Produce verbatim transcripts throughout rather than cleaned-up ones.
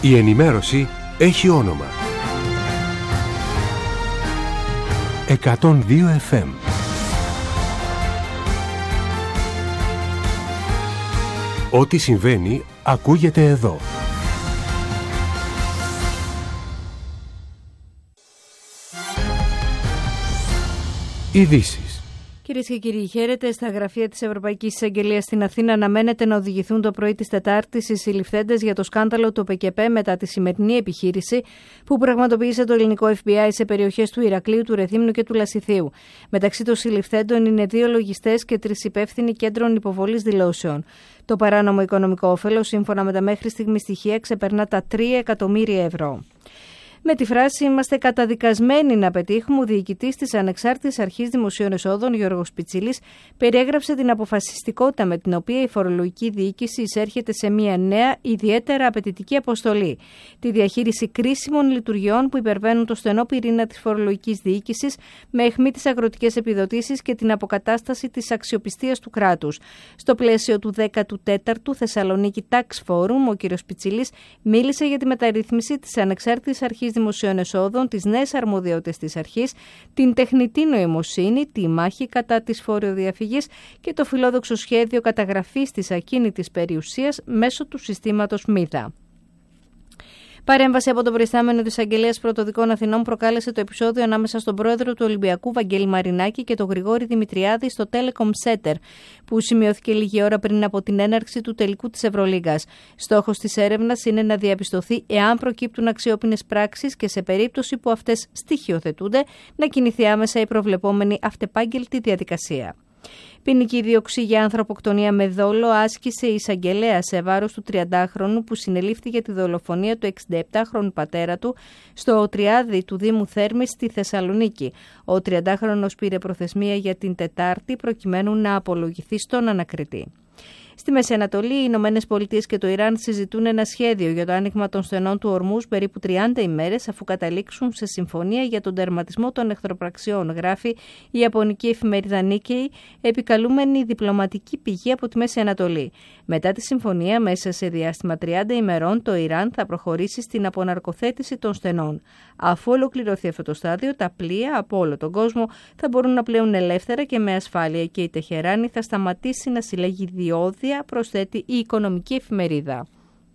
Η ενημέρωση έχει όνομα. εκατόν δύο εφ εμ. Ό,τι συμβαίνει ακούγεται εδώ. Ειδήσεις. Κυρίες και κύριοι, χαίρετε. Στα γραφεία της Ευρωπαϊκής Εισαγγελίας στην Αθήνα αναμένεται να οδηγηθούν το πρωί της Τετάρτης οι συλληφθέντες για το σκάνδαλο του ΠΚΠ μετά τη σημερινή επιχείρηση που πραγματοποίησε το ελληνικό εφ μπι άι σε περιοχές του Ηρακλείου, του Ρεθύμνου και του Λασιθίου. Μεταξύ των συλληφθέντων είναι δύο λογιστές και τρεις υπεύθυνοι κέντρων υποβολής δηλώσεων. Το παράνομο οικονομικό όφελος, σύμφωνα με τα μέχρι στιγμή στοιχεία, ξεπερνά τα τρία εκατομμύρια ευρώ. Με τη φράση «Είμαστε καταδικασμένοι να πετύχουμε», ο διοικητής της Ανεξάρτητης Αρχής Δημοσίων Εσόδων, Γιώργος Πιτσίλης, περιέγραψε την αποφασιστικότητα με την οποία η φορολογική διοίκηση εισέρχεται σε μια νέα, ιδιαίτερα απαιτητική αποστολή. Τη διαχείριση κρίσιμων λειτουργιών που υπερβαίνουν το στενό πυρήνα της φορολογικής διοίκησης, με αιχμή τις αγροτικές επιδοτήσεις και την αποκατάσταση της αξιοπιστίας του κράτους. Στο πλαίσιο του δέκατου τέταρτου Θεσσαλονίκη Tax Forum, ο κ. Πιτσίλης μίλησε για τη μεταρρύθμιση της Ανεξάρτητης Αρχής Δημοσίων Εσόδων, τις νέες αρμοδιότητες της αρχής, την τεχνητή νοημοσύνη, τη μάχη κατά της φοροδιαφυγής και το φιλόδοξο σχέδιο καταγραφής της ακίνητης περιουσίας μέσω του συστήματος μίδα. Παρέμβαση από τον προϊστάμενο της Αγγελίας Πρωτοδικών Αθηνών προκάλεσε το επεισόδιο ανάμεσα στον πρόεδρο του Ολυμπιακού Βαγγέλη Μαρινάκη και τον Γρηγόρη Δημητριάδη στο Telecom Center, που σημειώθηκε λίγη ώρα πριν από την έναρξη του τελικού της Ευρωλίγκας. Στόχος της έρευνας είναι να διαπιστωθεί εάν προκύπτουν αξιόπινες πράξεις και, σε περίπτωση που αυτές στοιχειοθετούνται, να κινηθεί άμεσα η προβλεπόμενη αυτεπάγγελτη διαδικασία. Ποινική δίωξη για ανθρωποκτονία με δόλο άσκησε η εισαγγελέα σε βάρος του τριαντάχρονου που συνελήφθη για τη δολοφονία του εξηνταεπτάχρονου πατέρα του στο Τριάδι του Δήμου Θέρμης στη Θεσσαλονίκη. Ο τριαντάχρονος πήρε προθεσμία για την Τετάρτη προκειμένου να απολογηθεί στον ανακριτή. Στη Μέση Ανατολή, οι Ηνωμένες Πολιτείες και το Ιράν συζητούν ένα σχέδιο για το άνοιγμα των στενών του Ορμούζ περίπου τριάντα ημέρες αφού καταλήξουν σε συμφωνία για τον τερματισμό των εχθροπραξιών, γράφει η ιαπωνική εφημερίδα Nikkei, επικαλούμενη διπλωματική πηγή από τη Μέση Ανατολή. Μετά τη συμφωνία, μέσα σε διάστημα τριάντα ημερών, το Ιράν θα προχωρήσει στην αποναρκοθέτηση των στενών. Αφού ολοκληρωθεί αυτό το στάδιο, τα πλοία από όλο τον κόσμο θα μπορούν να πλέουν ελεύθερα και με ασφάλεια και η Τεχεράνη θα σταματήσει να συλλέγει διόδια, προσθέτει η οικονομική εφημερίδα.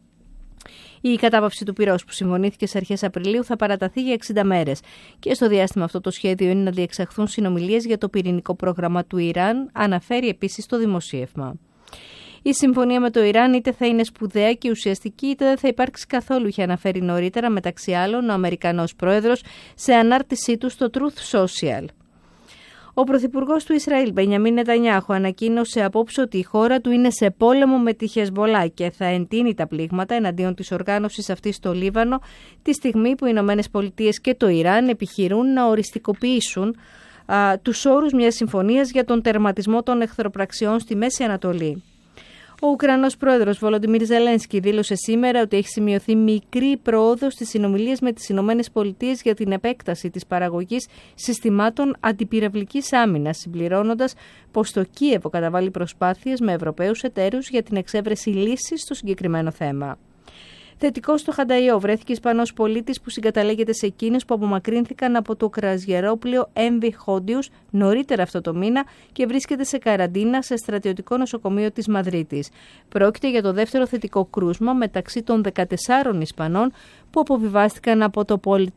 Η κατάπαυση του πυρός που συμφωνήθηκε σε αρχές Απριλίου θα παραταθεί για εξήντα μέρες και στο διάστημα αυτό το σχέδιο είναι να διεξαχθούν συνομιλίες για το πυρηνικό πρόγραμμα του Ιράν, αναφέρει επίσης το δημοσίευμα. Η συμφωνία με το Ιράν είτε θα είναι σπουδαία και ουσιαστική, είτε δεν θα υπάρξει καθόλου, είχε αναφέρει νωρίτερα μεταξύ άλλων ο Αμερικανός πρόεδρος σε ανάρτησή του στο Truth Social. Ο πρωθυπουργός του Ισραήλ, Μπενιαμίν Νετανιάχου, ανακοίνωσε απόψε ότι η χώρα του είναι σε πόλεμο με τη Χεσμπολά και θα εντείνει τα πλήγματα εναντίον της οργάνωσης αυτής στο Λίβανο, τη στιγμή που οι Ηνωμένες Πολιτείες και το Ιράν επιχειρούν να οριστικοποιήσουν α, τους όρους μιας συμφωνίας για τον τερματισμό των εχθροπραξιών στη Μέση Ανατολή. Ο Ουκρανός πρόεδρος Βολοντιμίρ Ζελένσκι δήλωσε σήμερα ότι έχει σημειωθεί μικρή πρόοδος στις συνομιλίες με τις Ηνωμένες Πολιτείες για την επέκταση της παραγωγής συστημάτων αντιπυραυλικής άμυνας, συμπληρώνοντας πως το Κίεβο καταβάλει προσπάθειες με Ευρωπαίους εταίρους για την εξέβρεση λύσης στο συγκεκριμένο θέμα. Θετικό στο Χανταϊό βρέθηκε Ισπανός πολίτης που συγκαταλέγεται σε εκείνους που απομακρύνθηκαν από το κρουαζιερόπλοιο εμ βι Hondius νωρίτερα αυτό το μήνα και βρίσκεται σε καραντίνα σε στρατιωτικό νοσοκομείο της Μαδρίτης. Πρόκειται για το δεύτερο θετικό κρούσμα μεταξύ των δεκατεσσάρων Ισπανών που αποβιβάστηκαν από το